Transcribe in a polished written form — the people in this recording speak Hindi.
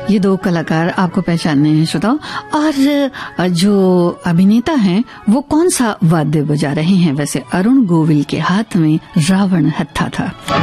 ये दो कलाकार आपको पहचानने हैं श्रोताओ, और जो अभिनेता हैं वो कौन सा वाद्य बजा रहे हैं? वैसे अरुण गोविल के हाथ में रावण हत्था था।